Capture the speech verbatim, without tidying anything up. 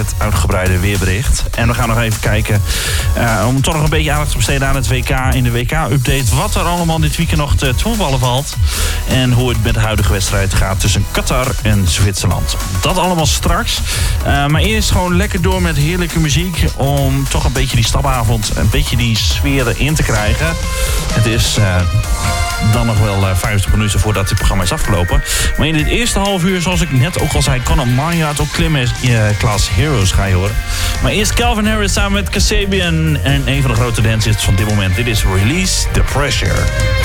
het uitgebreide weerbericht. En we gaan nog even kijken, uh, om toch nog een beetje aandacht te besteden aan het W K in de W K-update. Wat er allemaal dit weekend nog te voetballen valt. En hoe het met de huidige wedstrijd gaat tussen Qatar en Zwitserland. Dat allemaal straks. Uh, maar eerst gewoon lekker door met heerlijke muziek. Om toch een beetje die stapavond, een beetje die sfeer in te krijgen. Het is uh, dan nog wel uh, vijftig minuten voordat het programma is afgelopen. Maar in dit eerste half uur, zoals ik net ook al zei, Conor Maynard ook klimmen uh, Class Heroes ga je horen. Maar eerst Calvin Harris samen met Kasabian. En een van de grote dancehits van dit moment. Dit is Release the Pressure.